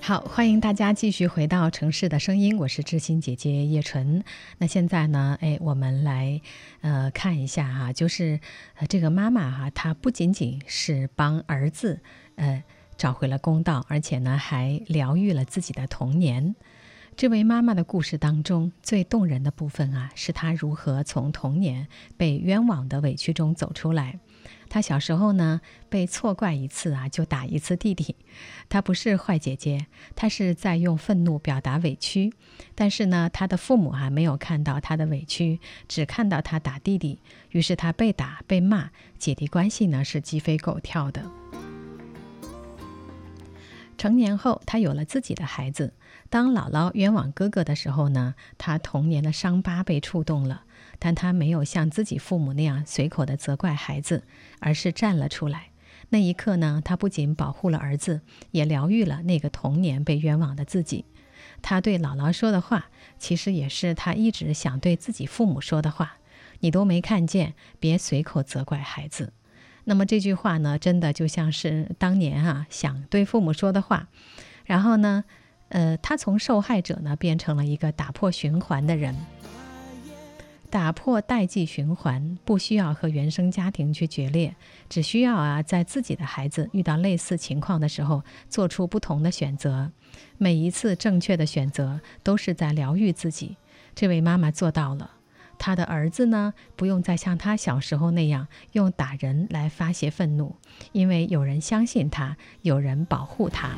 好，欢迎大家继续回到城市的声音，我是知心姐姐叶纯。那现在呢，我们来看一下哈，就是这个妈妈哈，她不仅仅是帮儿子找回了公道，而且呢还疗愈了自己的童年。这位妈妈的故事当中最动人的部分啊，是她如何从童年被冤枉的委屈中走出来。她小时候呢，被错怪一次啊，就打一次弟弟。她不是坏姐姐，她是在用愤怒表达委屈。但是呢，她的父母没有看到她的委屈，只看到她打弟弟。于是她被打被骂，姐弟关系呢是鸡飞狗跳的。成年后，她有了自己的孩子。当姥姥冤枉哥哥的时候呢，她童年的伤疤被触动了，但她没有像自己父母那样随口的责怪孩子，而是站了出来。那一刻呢，她不仅保护了儿子，也疗愈了那个童年被冤枉的自己。她对姥姥说的话，其实也是她一直想对自己父母说的话：你都没看见，别随口责怪孩子。那么这句话呢，真的就像是当年想对父母说的话。然后呢，他从受害者呢变成了一个打破循环的人，打破代际循环，不需要和原生家庭去决裂，只需要在自己的孩子遇到类似情况的时候，做出不同的选择。每一次正确的选择都是在疗愈自己。这位妈妈做到了。他的儿子呢，不用再像他小时候那样用打人来发泄愤怒，因为有人相信他，有人保护他。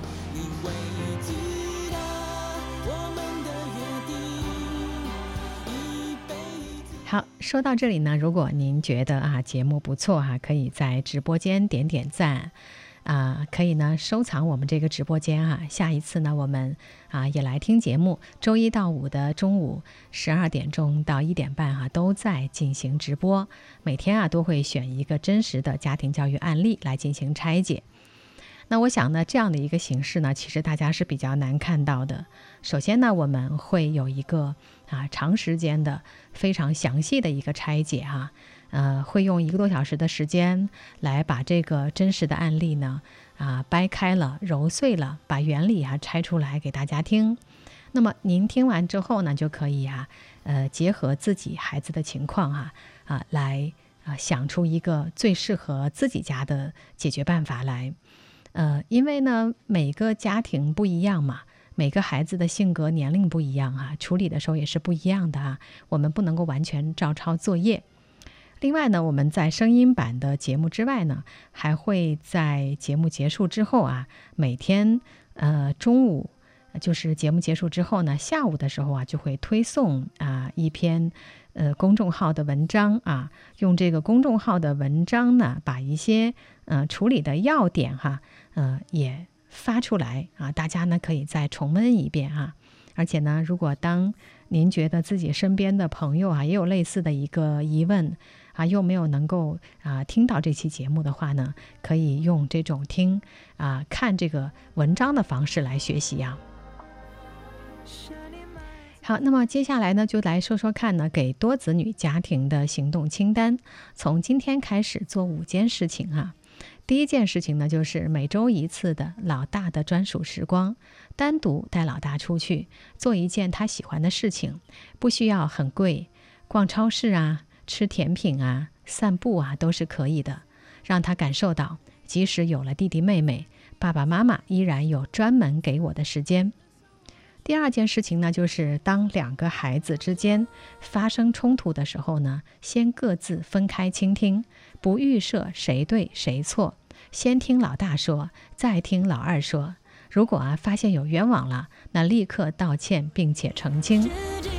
好，说到这里呢，如果您觉得节目不错可以在直播间点点赞。可以呢收藏我们这个直播间下一次呢我们也来听节目，周一到五的中午12点钟到1点半都在进行直播，每天都会选一个真实的家庭教育案例来进行拆解。那我想呢，这样的一个形式呢，其实大家是比较难看到的。首先呢，我们会有一个长时间的非常详细的一个拆解会用1个多小时的时间来把这个真实的案例呢掰开了揉碎了，把原理拆出来给大家听。那么您听完之后呢，就可以结合自己孩子的情况来想出一个最适合自己家的解决办法来。因为呢每个家庭不一样嘛，每个孩子的性格年龄不一样处理的时候也是不一样的我们不能够完全照抄作业。另外呢，我们在声音版的节目之外呢，还会在节目结束之后每天中午，就是节目结束之后呢，下午的时候就会推送一篇公众号的文章用这个公众号的文章呢，把一些处理的要点也发出来大家呢可以再重温一遍而且呢，如果当您觉得自己身边的朋友也有类似的一个疑问又没有能够听到这期节目的话呢，可以用这种看这个文章的方式来学习好，那么接下来呢，就来说说看呢，给多子女家庭的行动清单。从今天开始做5件事情第一件事情呢，就是每周1次的老大的专属时光，单独带老大出去做一件他喜欢的事情，不需要很贵，逛超市吃甜品散步都是可以的，让他感受到即使有了弟弟妹妹，爸爸妈妈依然有专门给我的时间。第二件事情呢，就是当2个孩子之间发生冲突的时候呢，先各自分开倾听，不预设谁对谁错，先听老大说，再听老二说。如果发现有冤枉了，那立刻道歉并且澄清。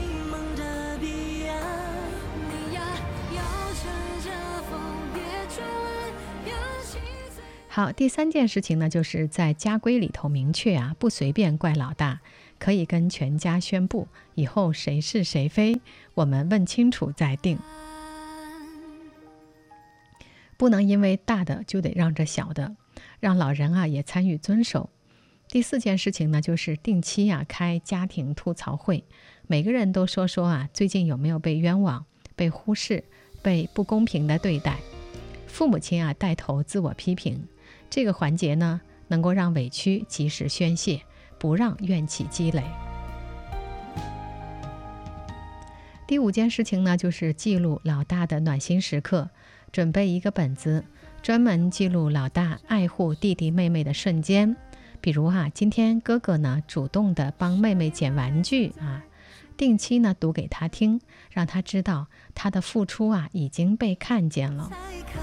好，第3件事情呢，就是在家规里头明确不随便怪老大，可以跟全家宣布，以后谁是谁非，我们问清楚再定。不能因为大的就得让着小的，让老人也参与遵守。第4件事情呢，就是定期开家庭吐槽会，每个人都说说最近有没有被冤枉、被忽视、被不公平的对待。父母亲带头自我批评，这个环节呢，能够让委屈及时宣泄， 不让怨气积累。第5件事情呢，就是记录老大的暖心时刻，准备一个本子，专门记录老大爱护弟弟妹妹的瞬间。比如今天哥哥呢主动的帮妹妹捡玩具定期呢读给他听，让他知道他的付出已经被看见了。